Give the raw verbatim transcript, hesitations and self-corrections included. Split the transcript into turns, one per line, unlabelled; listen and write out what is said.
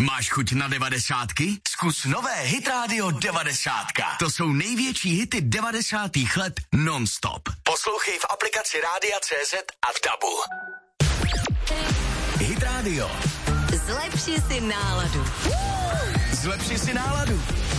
Máš chuť na devadesátky? Zkus nové Hit Radio devadesátka. To jsou největší hity devadesátých let non-stop. Poslouchej v aplikaci Rádia C Z a v dabu. Hit Radio.
Zlepši si náladu.
Zlepši si náladu.